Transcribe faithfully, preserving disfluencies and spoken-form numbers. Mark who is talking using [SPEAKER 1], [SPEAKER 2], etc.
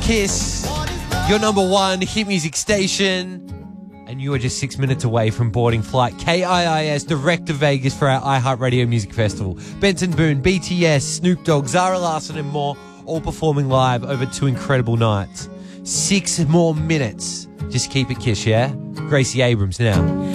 [SPEAKER 1] Kiss, your number one hit music station. And you are just six minutes away from boarding flight K I I S direct to Vegas for our iHeartRadio Music Festival. Benson Boone, B T S, Snoop Dogg, Zara Larsson and more, all performing live over two incredible nights. Six more minutes. Just keep it Kiss, yeah? Gracie Abrams now.